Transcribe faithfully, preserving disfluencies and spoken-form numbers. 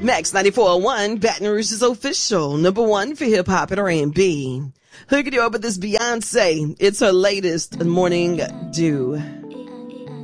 Max ninety-four point one, Baton Rouge's official number one for hip hop and R and B. Hooking you up with this Beyonce. It's her latest Morning Dew.